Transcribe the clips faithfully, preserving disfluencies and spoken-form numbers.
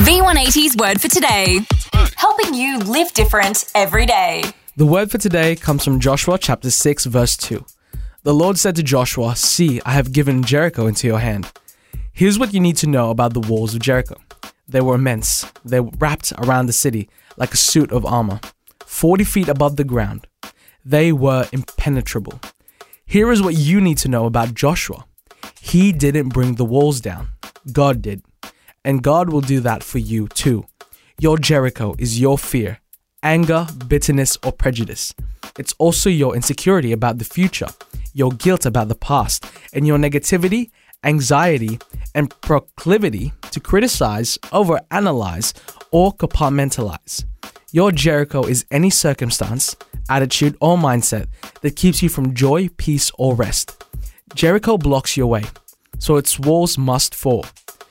V one eighty's Word for Today. Helping you live different every day. The word for today comes from Joshua chapter six verse two. The Lord said to Joshua, "See, I have given Jericho into your hand." Here's what you need to know about the walls of Jericho. They were immense. They were wrapped around the city like a suit of armor, forty feet above the ground. They were impenetrable. Here is what you need to know about Joshua. He didn't bring the walls down. God did. And God will do that for you too. Your Jericho is your fear, anger, bitterness, or prejudice. It's also your insecurity about the future, your guilt about the past, and your negativity, anxiety, and proclivity to criticize, overanalyze, or compartmentalize. Your Jericho is any circumstance, attitude, or mindset that keeps you from joy, peace, or rest. Jericho blocks your way, so its walls must fall.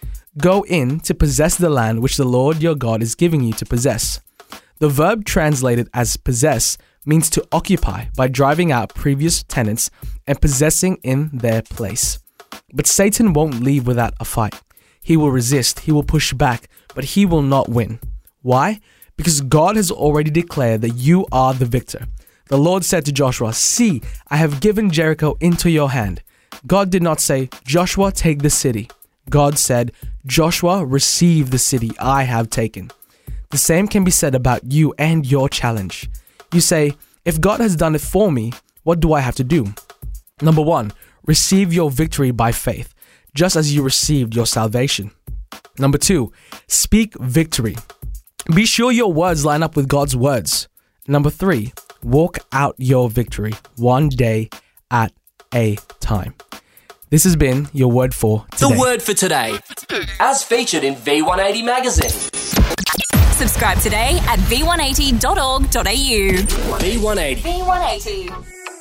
Go in to possess the land which the Lord your God is giving you to possess. The verb translated as possess means to occupy by driving out previous tenants and possessing in their place. But Satan won't leave without a fight. He will resist, he will push back, but he will not win. Why? Because God has already declared that you are the victor. The Lord said to Joshua, "See, I have given Jericho into your hand." God did not say, "Joshua, take the city." God said, "Joshua, receive the city I have taken." The same can be said about you and your challenge. You say, if God has done it for me, what do I have to do? Number one, receive your victory by faith, just as you received your salvation. Number two, speak victory. Be sure your words line up with God's words. Number three, walk out your victory one day at a time. This has been your word for today. The word for today, as featured in V one eighty magazine. Subscribe today at v one eighty dot org dot a u. V one eighty. V one eighty.